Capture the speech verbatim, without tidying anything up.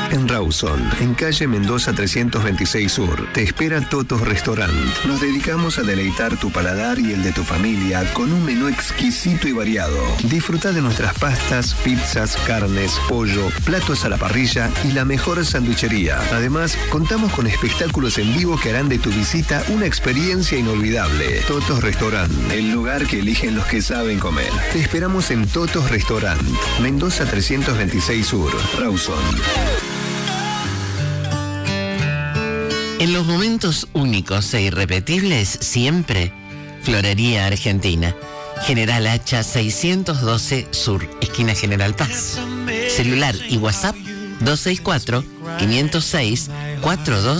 En Rawson, en calle Mendoza trescientos veintiséis Sur, te espera Totos Restaurant. Nos dedicamos a deleitar tu paladar y el de tu familia con un menú exquisito y variado. Disfruta de nuestras pastas, pizzas, carnes, pollo, platos a la parrilla y la mejor sanduichería. Además, contamos con espectáculos en vivo que harán de tu visita una experiencia inolvidable. Totos Restaurant, el lugar que eligen los que saben comer. Te esperamos en Totos Restaurant, Mendoza trescientos veintiséis Sur, Rawson. En los momentos únicos e irrepetibles, siempre, Florería Argentina. General Hacha seiscientos doce Sur, esquina General Paz. Celular y WhatsApp dos seis cuatro, cinco cero seis, cuatro dos